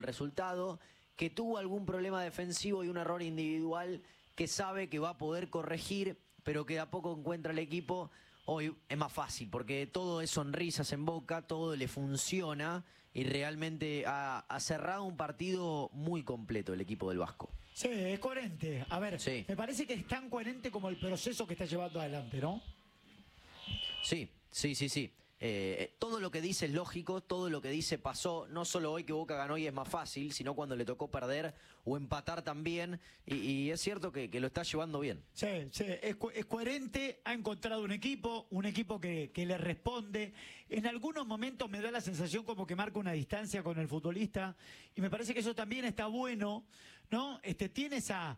resultado, que tuvo algún problema defensivo y un error individual que sabe que va a poder corregir, pero que de a poco encuentra el equipo. Hoy es más fácil, porque todo es sonrisas en Boca, todo le funciona y realmente ha cerrado un partido muy completo el equipo del Vasco. Sí, es coherente. A ver, sí. Me parece que es tan coherente como el proceso que está llevando adelante, ¿no? Sí. Todo lo que dice es lógico, todo lo que dice pasó, no solo hoy que Boca ganó y es más fácil, sino cuando le tocó perder o empatar también, y es cierto que lo está llevando bien. Sí, es coherente, ha encontrado un equipo que le responde. En algunos momentos me da la sensación como que marca una distancia con el futbolista, y me parece que eso también está bueno, ¿no? Tiene esa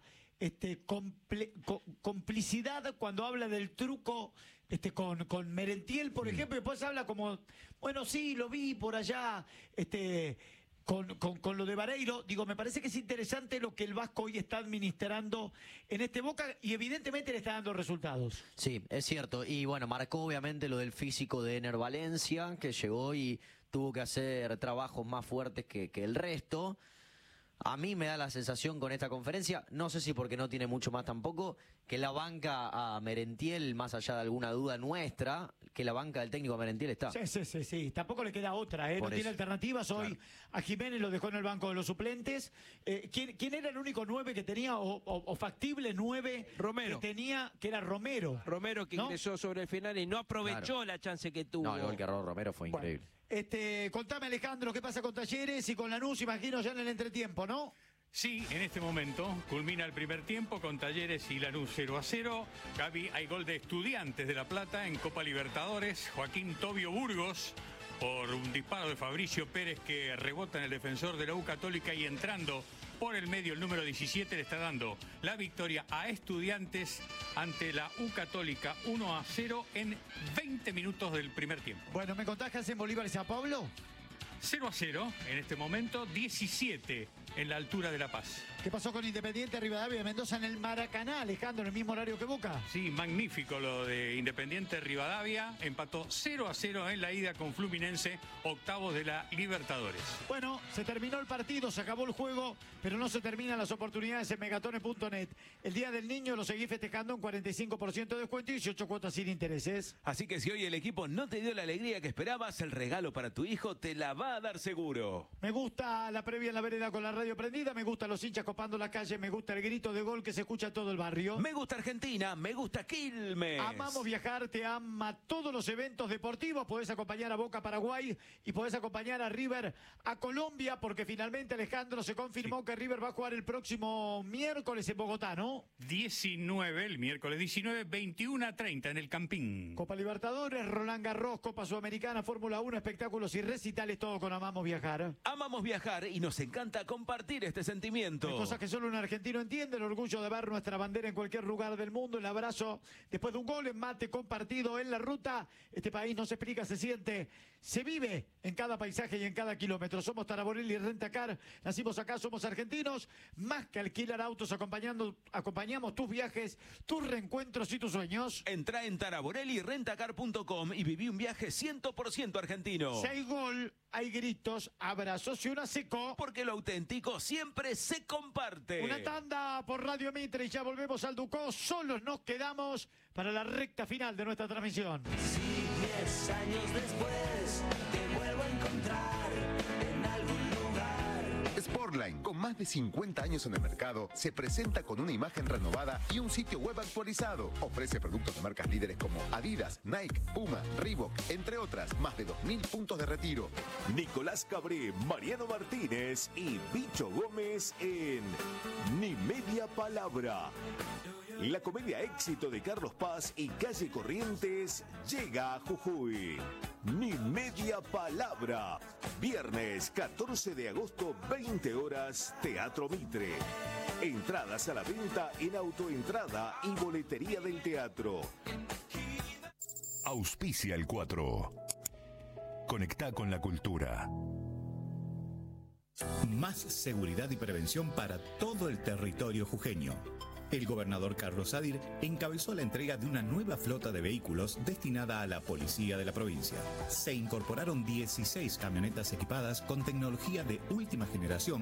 complicidad cuando habla del truco con Merentiel, por ejemplo, y después habla como, bueno, sí, lo vi por allá, con lo de Vareiro. Digo, me parece que es interesante lo que el Vasco hoy está administrando en Boca, y evidentemente le está dando resultados. Sí, es cierto, y bueno, marcó obviamente lo del físico de Ener Valencia, que llegó y tuvo que hacer trabajos más fuertes que el resto. A mí me da la sensación con esta conferencia, no sé si porque no tiene mucho más tampoco, que la banca a Merentiel, más allá de alguna duda nuestra, que la banca del técnico a Merentiel está. Sí. Tampoco le queda otra, ¿eh? No tiene alternativas. Hoy a Jiménez lo dejó en el banco de los suplentes. ¿Quién era el único 9 que tenía, o factible 9 Romero. que tenía, que era Romero? Romero, que ingresó sobre el final y no aprovechó la chance que tuvo. No, el gol que erró Romero fue increíble. Contame, Alejandro, ¿qué pasa con Talleres y con Lanús? Imagino ya en el entretiempo, ¿no? Sí, en este momento culmina el primer tiempo con Talleres y Lanús 0-0. Gaby, hay gol de Estudiantes de La Plata en Copa Libertadores. Joaquín Tobio Burgos, por un disparo de Fabricio Pérez que rebota en el defensor de la U Católica, y entrando por el medio el número 17 le está dando la victoria a Estudiantes ante la U Católica 1-0 en 20 minutos del primer tiempo. Bueno, ¿me contás qué hacen Bolívar y Sao Paulo? 0-0 en este momento, 17 en la altura de La Paz. ¿Qué pasó con Independiente Rivadavia de Mendoza en el Maracaná, Alejandro, en el mismo horario que Boca? Sí, magnífico lo de Independiente Rivadavia. Empató 0-0 en la ida con Fluminense, octavos de la Libertadores. Bueno, se terminó el partido, se acabó el juego, pero no se terminan las oportunidades en Megatones.net. El Día del Niño lo seguí festejando en 45% de descuento y 18 cuotas sin intereses. Así que si hoy el equipo no te dio la alegría que esperabas, el regalo para tu hijo te la va a dar seguro. Me gusta la previa en la vereda con la radio prendida, me gustan los hinchas copando la calle, me gusta el grito de gol que se escucha a todo el barrio. Me gusta Argentina, me gusta Quilmes. Amamos viajar, te ama todos los eventos deportivos. Podés acompañar a Boca Paraguay y podés acompañar a River a Colombia, porque finalmente, Alejandro, se confirmó que River va a jugar el próximo miércoles en Bogotá, ¿no? 19, el miércoles 19, 21:30 en el Campín. Copa Libertadores, Roland Garros, Copa Sudamericana, Fórmula 1, espectáculos y recitales, todo con Amamos Viajar. Amamos viajar y nos encanta compartir este sentimiento. Hay cosas que solo un argentino entiende: el orgullo de ver nuestra bandera en cualquier lugar del mundo, el abrazo después de un gol, en mate compartido en la ruta. Este país no se explica, se siente, se vive en cada paisaje y en cada kilómetro. Somos Taraborelli Rentacar, nacimos acá, somos argentinos. Más que alquilar autos, acompañamos tus viajes, tus reencuentros y tus sueños. Entrá en taraborellirentacar.com y viví un viaje 100% argentino. Si hay gol, hay gritos, abrazos y una seco. Porque lo auténtico siempre se comparte. Una tanda por Radio Mitre y ya volvemos al Ducó. Solos nos quedamos para la recta final de nuestra transmisión. Si 10 años después te vuelvo a encontrar en algún lugar. Sportline, con más de 50 años en el mercado, se presenta con una imagen renovada y un sitio web actualizado. Ofrece productos de marcas líderes como Adidas, Nike, Puma, Reebok, entre otras. Más de 2000 puntos de retiro. Nicolás Cabré, Mariano Martínez y Bicho Gómez en Ni Media Palabra. La comedia éxito de Carlos Paz y Calle Corrientes llega a Jujuy. Ni Media Palabra. Viernes 14 de agosto, 20 horas, Teatro Mitre. Entradas a la venta en Autoentrada y Boletería del Teatro. Auspicia el 4. Conectá con la cultura. Más seguridad y prevención para todo el territorio jujeño. El gobernador Carlos Sadir encabezó la entrega de una nueva flota de vehículos destinada a la policía de la provincia. Se incorporaron 16 camionetas equipadas con tecnología de última generación